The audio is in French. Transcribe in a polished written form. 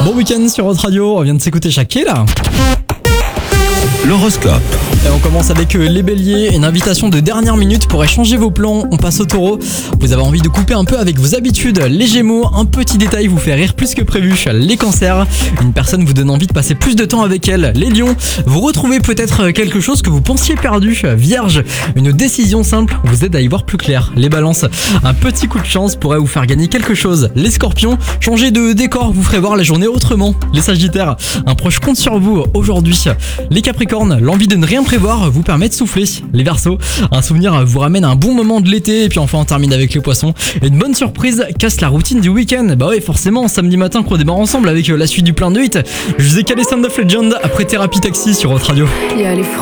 Bon week-end sur votre radio, on vient de s'écouter Shakira. L'horoscope. Et on commence avec les béliers, une invitation de dernière minute pour échanger vos plans. On passe au taureau. Vous avez envie de couper un peu avec vos habitudes. Les gémeaux, un petit détail vous fait rire plus que prévu. Les cancers, une personne vous donne envie de passer plus de temps avec elle. Les lions, vous retrouvez peut-être quelque chose que vous pensiez perdu. Vierge, une décision simple vous aide à y voir plus clair. Les balances, un petit coup de chance pourrait vous faire gagner quelque chose. Les scorpions, changer de décor vous ferait voir la journée autrement. Les sagittaires, un proche compte sur vous aujourd'hui. Les capricornes, l'envie de ne rien prévoir vous permet de souffler. Les verseaux, un souvenir vous ramène à un bon moment de l'été. Et puis enfin on termine avec les poissons. Une bonne surprise casse la routine du week-end. Bah ouais, forcément, samedi matin qu'on démarre ensemble avec la suite du plein de hit. Je vous ai calé Sound of Legend après Thérapie Taxi sur votre radio. Il y a les